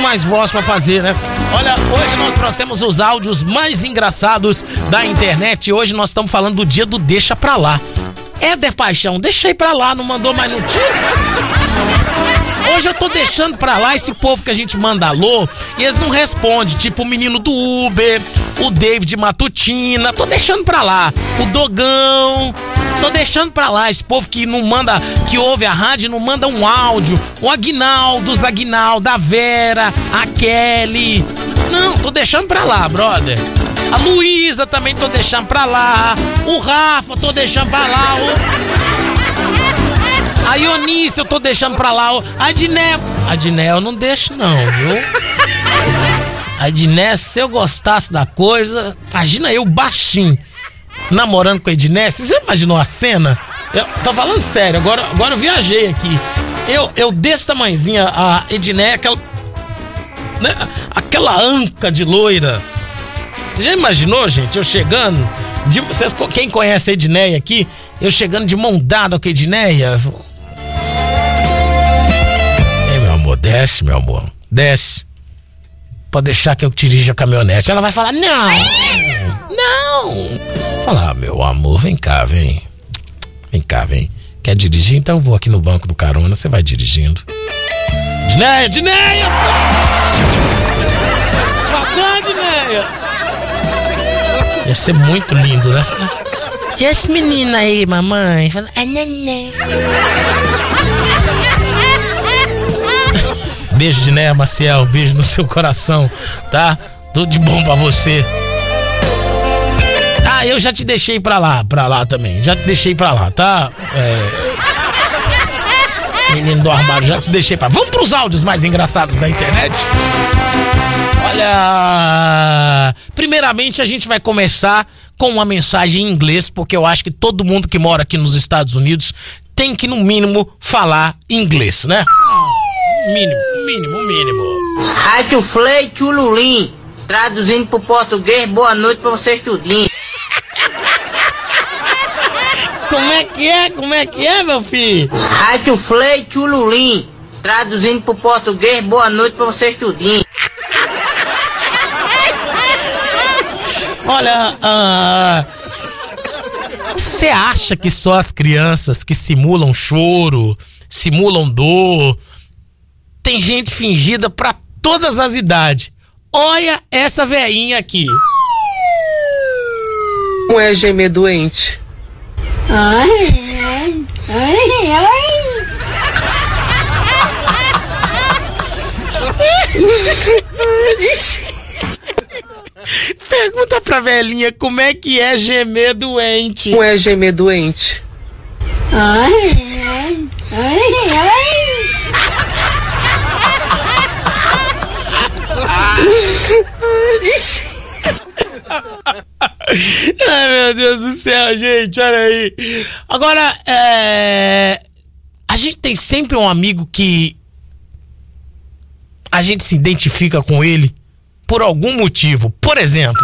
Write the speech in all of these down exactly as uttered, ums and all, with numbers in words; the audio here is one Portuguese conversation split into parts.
mais voz pra fazer, né? Olha, hoje nós trouxemos os áudios mais engraçados da internet. Hoje nós estamos falando do dia do deixa pra lá. Éder Paixão, deixa aí pra lá, não mandou mais notícia? Hoje eu tô deixando pra lá esse povo que a gente manda alô e eles não respondem, tipo o menino do Uber, o David Matutina, tô deixando pra lá, o Dogão, tô deixando pra lá esse povo que não manda, que ouve a rádio, não manda um áudio, o Aguinaldo, o Zaguinaldo, a Vera, a Kelly, não, tô deixando pra lá, brother. A Luísa também tô deixando pra lá, o Rafa tô deixando pra lá, o... A Ionice eu tô deixando pra lá, a Diné. A Diné eu não deixo não, viu? A Diné, se eu gostasse da coisa, imagina eu baixinho, namorando com a Edné. Você já imaginou a cena? Eu tô falando sério, agora, agora eu viajei aqui. Eu, eu desse tamanhozinho, a Edné, aquela, né, aquela anca de loira. Você já imaginou, gente, eu chegando, de, vocês, quem conhece a Edneia aqui, eu chegando de mão dada com a Edneia. Ei, meu amor, desce, meu amor, desce. Pode deixar que eu dirija a caminhonete. Ela vai falar, não, não. Falar, ah, meu amor, vem cá, vem. Vem cá, vem. Quer dirigir? Então eu vou aqui no banco do carona, você vai dirigindo. Edneia, Edneia! Bacana, Edneia! Ia ser muito lindo, né? E esse menino aí, mamãe? Fala, é neném. Beijo de Né, Maciel, beijo no seu coração, tá? Tudo de bom pra você. Ah, eu já te deixei pra lá, pra lá também. Já te deixei pra lá, tá? É... Menino do armário, já te deixei pra lá. Vamos pros áudios mais engraçados da internet? Olha... Primeiramente, a gente vai começar com uma mensagem em inglês, porque eu acho que todo mundo que mora aqui nos Estados Unidos tem que, no mínimo, falar inglês, né? Mínimo, mínimo, mínimo. Rádio Flei Tchululim, traduzindo pro português, boa noite pra vocês tudinho. Como é que é? Como é que é, meu filho? Rádio Flei Tchululim, traduzindo pro português, boa noite pra vocês tudinho. Olha, você uh, acha que só as crianças que simulam choro, simulam dor, tem gente fingida pra todas as idades? Olha essa veinha aqui. Não é gemer doente. Ai, ai, ai, ai. Pergunta pra velhinha como é que é gemer doente. Não é gemer doente. Ai, ai, ai, ai. Ai, meu Deus do céu, gente, olha aí. Agora, é... a gente tem sempre um amigo que a gente se identifica com ele por algum motivo. Por exemplo...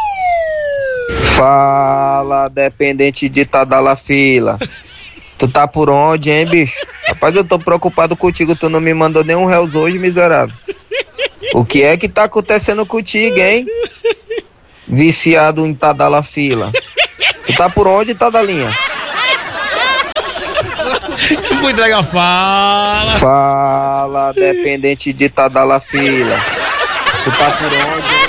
Fala, dependente de Tadalafila. Tu tá por onde, hein, bicho? Rapaz, eu tô preocupado contigo, tu não me mandou nenhum réus hoje, miserável. O que é que tá acontecendo contigo, hein? Viciado em Tadalafila. Tu tá por onde, Tadalinha? Vou entregar, fala. Fala, dependente de Tadalafila. Tu tá por onde?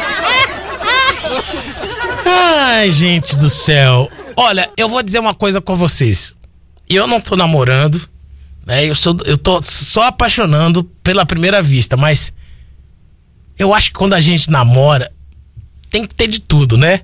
Ai, gente do céu. Olha, eu vou dizer uma coisa com vocês. Eu não tô namorando, né? Eu, sou, eu tô só apaixonando pela primeira vista, mas eu acho que quando a gente namora, tem que ter de tudo, né?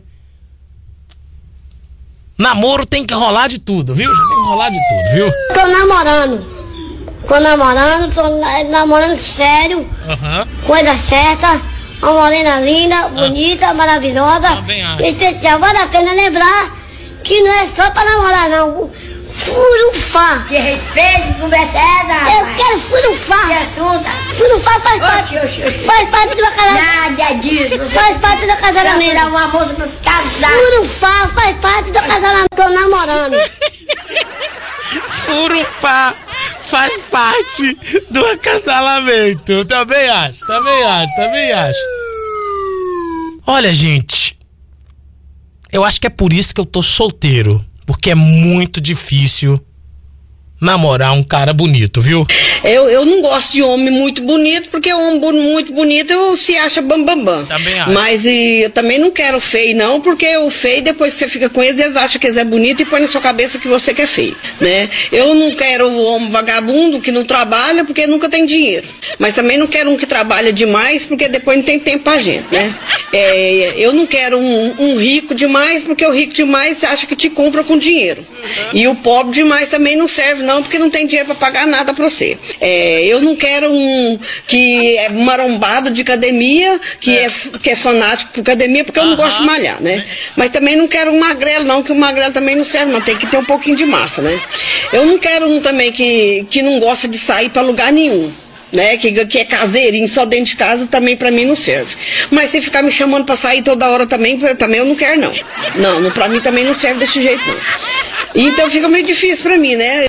Namoro tem que rolar de tudo, viu? Tem que rolar de tudo, viu? Tô namorando. Tô namorando, tô namorando sério. Uhum. Coisa certa. Uma morena linda, bonita, maravilhosa. Especial. Vale a pena lembrar que não é só pra namorar, não. Furufá. De respeito, conversa essa. Eu quero furufá. Que assunto? Furufá faz parte. Oxi, oxi, oxi. Faz parte do casamento. Nada disso. Você Faz parte do casamento. tirar uma moça pros casar. Furufá faz parte do casamento. Tô namorando. Furufá faz parte do acasalamento. Também acho, também acho, também acho. Olha, gente, eu acho que é por isso que eu tô solteiro, porque é muito difícil namorar um cara bonito, viu? Eu, eu não gosto de homem muito bonito, porque homem bu- muito bonito eu se acha bambambam. Bam, bam. Também acho. Mas e, eu também não quero feio, não, porque o feio, depois que você fica com eles, eles acham que eles é bonito e põe na sua cabeça que você que é feio, né? Eu não quero o homem vagabundo que não trabalha, porque nunca tem dinheiro. Mas também não quero um que trabalha demais, porque depois não tem tempo pra gente, né? É, eu não quero um, um rico demais, porque o rico demais acha que te compra com dinheiro. Uhum. E o pobre demais também não serve, não, porque não tem dinheiro pra pagar nada pra você. É, eu não quero um que é marombado de academia, que é, é, que é fanático por academia, porque eu não uh-huh. gosto de malhar, né? Mas também não quero um magrelo, não, que o magrelo também não serve, não. Tem que ter um pouquinho de massa, né? Eu não quero um também que, que não gosta de sair pra lugar nenhum, né, que, que é caseirinho, só dentro de casa, também pra mim não serve. Mas se ficar me chamando pra sair toda hora também, também eu não quero, não. Não, não pra mim também não serve desse jeito, não. Então fica meio difícil pra mim, né?